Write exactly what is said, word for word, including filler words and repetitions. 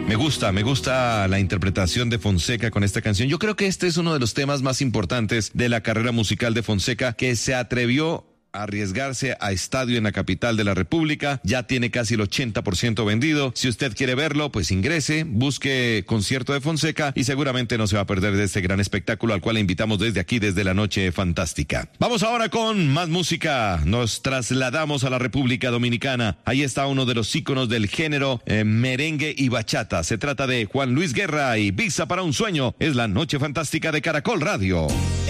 Me gusta, me gusta la interpretación de Fonseca con esta canción. Yo creo que este es uno de los temas más importantes de la carrera musical de Fonseca, que se atrevió a arriesgarse a estadio en la capital de la República. Ya tiene casi el ochenta por ciento vendido. Si usted quiere verlo, pues ingrese, busque concierto de Fonseca y seguramente no se va a perder de este gran espectáculo al cual le invitamos desde aquí, desde la Noche Fantástica. Vamos ahora con más música. Nos trasladamos a la República Dominicana. Ahí está uno de los íconos del género eh, merengue y bachata. Se trata de Juan Luis Guerra y Visa para un Sueño. Es la Noche Fantástica de Caracol Radio.